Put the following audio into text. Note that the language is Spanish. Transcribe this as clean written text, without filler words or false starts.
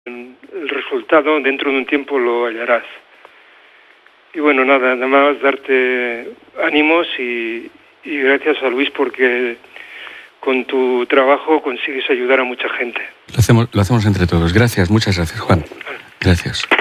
El resultado dentro de un tiempo lo hallarás. Y bueno, nada más darte ánimos y gracias a Luis porque con tu trabajo consigues ayudar a mucha gente. Lo hacemos entre todos. Gracias, muchas gracias, Juan. Gracias.